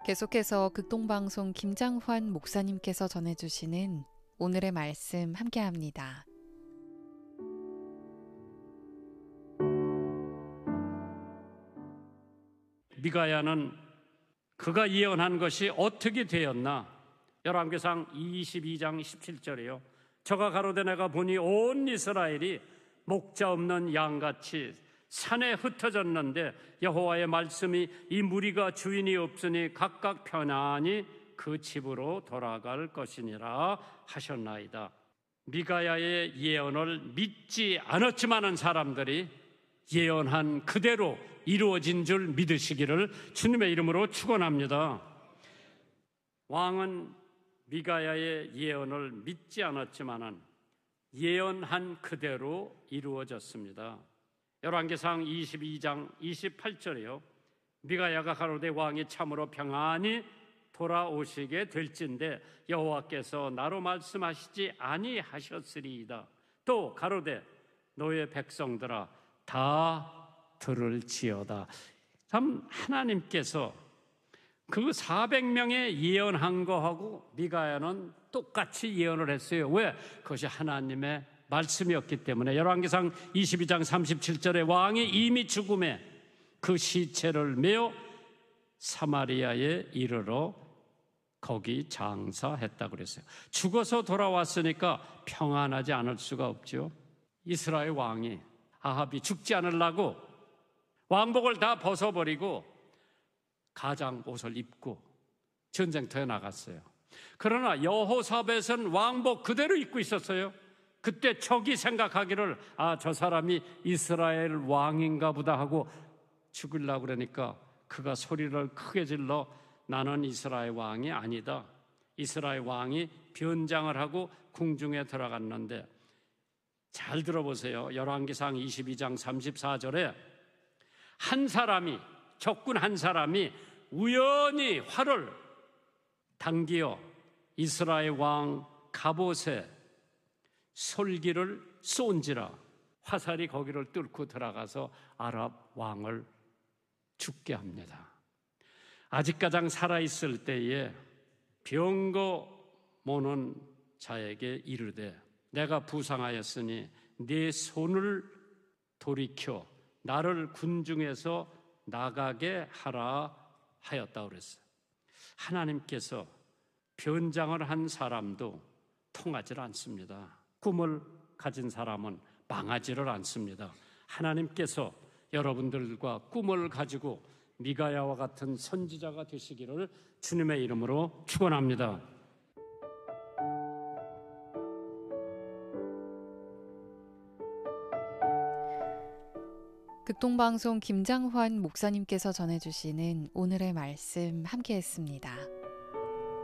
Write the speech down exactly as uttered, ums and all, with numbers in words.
계속해서 극동방송 김장환 목사님께서 전해주시는 오늘의 말씀 함께합니다. 미가야는 그가 예언한 것이 어떻게 되었나? 열왕기상 이십이 장 십칠 절이요. 저가 가로되 내가 보니 온 이스라엘이 목자 없는 양같이 산에 흩어졌는데 여호와의 말씀이 이 무리가 주인이 없으니 각각 편안히 그 집으로 돌아갈 것이니라 하셨나이다. 미가야의 예언을 믿지 않았지만은 사람들이 예언한 그대로 이루어진 줄 믿으시기를 주님의 이름으로 축원합니다. 왕은 미가야의 예언을 믿지 않았지만은 예언한 그대로 이루어졌습니다. 열왕기상 이십이 장 이십팔 절이요. 미가야가 가로되 왕이 참으로 평안히 돌아오시게 될진데 여호와께서 나로 말씀하시지 아니하셨으리이다. 또 가로되 너의 백성들아 다 들을지어다. 참 하나님께서 그 사백 명의 예언한 거하고 미가야는 똑같이 예언을 했어요. 왜? 그것이 하나님의 말씀이었기 때문에. 열왕기상 이십이 장 삼십칠 절에 왕이 이미 죽음에 그 시체를 메어 사마리아에 이르러 거기 장사했다고 그랬어요. 죽어서 돌아왔으니까 평안하지 않을 수가 없죠. 이스라엘 왕이 아합이 죽지 않으려고 왕복을 다 벗어버리고 가장 옷을 입고 전쟁터에 나갔어요. 그러나 여호사밧은 왕복 그대로 입고 있었어요. 그때 적이 생각하기를 아, 저 사람이 이스라엘 왕인가 보다 하고 죽으려고 그러니까 그가 소리를 크게 질러 나는 이스라엘 왕이 아니다. 이스라엘 왕이 변장을 하고 궁중에 들어갔는데 잘 들어보세요. 열왕기상 이십이 장 삼십사 절에 한 사람이 적군 한 사람이 우연히 활을 당기어 이스라엘 왕 갑옷에 솔기를 쏜지라 화살이 거기를 뚫고 들어가서 아랍 왕을 죽게 합니다. 아직 가장 살아있을 때에 병거 모는 자에게 이르되 내가 부상하였으니 네 손을 돌이켜 나를 군중에서 나가게 하라 하였다고 그랬어요. 하나님께서 변장을 한 사람도 통하지 않습니다. 꿈을 가진 사람은 망하지를 않습니다. 하나님께서 여러분들과 꿈을 가지고 미가야와 같은 선지자가 되시기를 주님의 이름으로 축원합니다. 극동방송 김장환 목사님께서 전해주시는 오늘의 말씀 함께했습니다.